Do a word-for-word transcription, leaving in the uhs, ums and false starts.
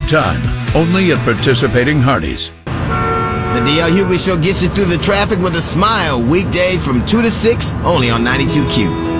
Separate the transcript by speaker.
Speaker 1: Time only at participating Hardee's.
Speaker 2: The D L Hughley Show gets you through the traffic with a smile. Weekdays from two to six, only on ninety-two Q.